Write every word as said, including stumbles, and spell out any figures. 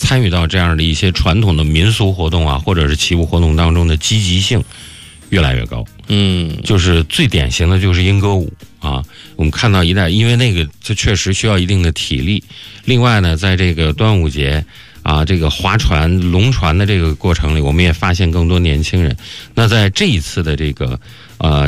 参与到这样的一些传统的民俗活动啊，或者是起舞活动当中的积极性越来越高。 嗯， 就是最典型的就是莺歌舞啊，我们看到一代，因为那个这确实需要一定的体力。另外呢，在这个端午节啊，这个划船、龙船的这个过程里，我们也发现更多年轻人。那在这一次的这个呃